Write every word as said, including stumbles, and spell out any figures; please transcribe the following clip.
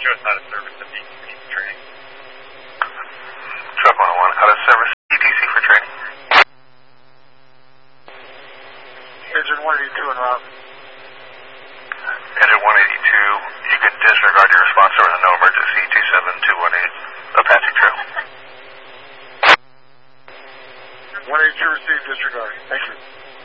show us how to service the D T C for training. Truck one oh one, how to service D T C for training. Engine one eighty-two and Rob. Engine one eighty-two, you can disregard your response over the no emergency two seven two one eight Apache Trail. one eighty-two received, disregard. Thank you.